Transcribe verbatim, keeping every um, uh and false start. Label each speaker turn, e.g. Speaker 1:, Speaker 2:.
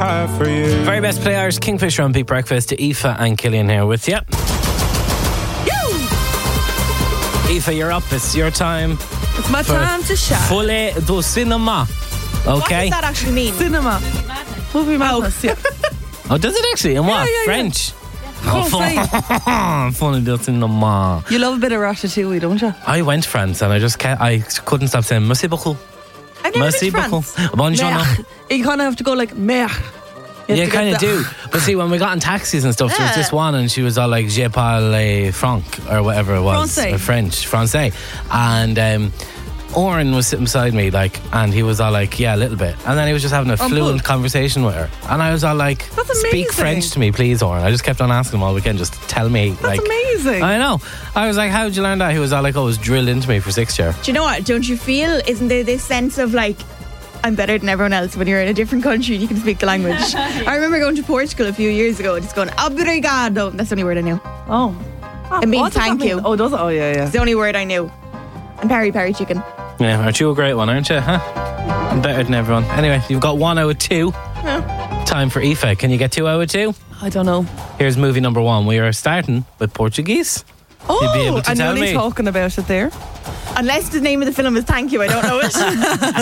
Speaker 1: have for you.
Speaker 2: Very best play Irish Kingfisher on Big Breakfast. Aoife and Killian here with you. Aoife, you're up. It's your time.
Speaker 3: It's my time to shine.
Speaker 2: Folie do cinema. Okay.
Speaker 4: What does that actually mean?
Speaker 3: Cinema. Movie madness, yeah.
Speaker 2: Oh, does it actually? In what?
Speaker 3: Yeah, yeah, yeah.
Speaker 2: French?
Speaker 3: Oh,
Speaker 2: Oh, Folie do cinema.
Speaker 3: You love a bit of ratatouille, don't you?
Speaker 2: I went to France and I just can't, I couldn't stop saying merci beaucoup.
Speaker 4: I've never
Speaker 2: Merci
Speaker 4: been to
Speaker 2: beaucoup.
Speaker 4: France.
Speaker 2: Bonjour.
Speaker 3: Mech. You kind of have to go like meh.
Speaker 2: Yeah, you kind of do. But see, when we got in taxis and stuff, there was
Speaker 4: Yeah.
Speaker 2: this one and she was all like, Je parle franc, or whatever it was.
Speaker 3: Francais.
Speaker 2: Or French, Francais. And um, Oren was sitting beside me, like, and he was all like, yeah, a little bit. And then he was just having a
Speaker 3: Oh,
Speaker 2: fluent
Speaker 3: good.
Speaker 2: conversation with her. And I was all like,
Speaker 3: That's
Speaker 2: speak
Speaker 3: amazing.
Speaker 2: French to me, please, Oren. I just kept on asking him all weekend, just tell me.
Speaker 3: That's
Speaker 2: like,
Speaker 3: amazing.
Speaker 2: I know. I was like, how did you learn that? He was all like, oh, it was drilled into me for sixth year.
Speaker 4: Do you know what? Don't you feel, isn't there this sense of like, I'm better than everyone else when you're in a different country and you can speak the language? I remember going to Portugal a few years ago and just going, obrigado. That's the only word I knew.
Speaker 3: Oh.
Speaker 4: It means
Speaker 3: What does that
Speaker 4: thank
Speaker 3: mean?
Speaker 4: you.
Speaker 3: Oh, does it? Oh, yeah, yeah.
Speaker 4: It's the only word I knew. And peri peri chicken.
Speaker 2: Yeah, aren't you a great one, aren't you? Huh? I'm better than everyone. Anyway, you've got one out of two. Time for Aoife. Can you get two out of two?
Speaker 3: I don't know.
Speaker 2: Here's movie number one. We are starting with Portuguese.
Speaker 3: Oh,
Speaker 2: You'd be able to
Speaker 3: I'm
Speaker 2: tell
Speaker 3: only
Speaker 2: me.
Speaker 3: talking about it there.
Speaker 4: Unless the name of the film is Thank You, I don't know it.